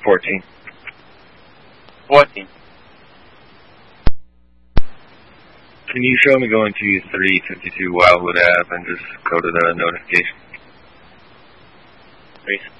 14. 14. Can you show me going to 352 Wildwood Ave and just go to the notification? Please.